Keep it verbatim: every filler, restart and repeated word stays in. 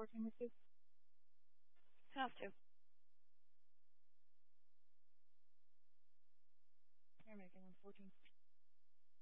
working with you? Have to. Here, Megan, I'm fourteen.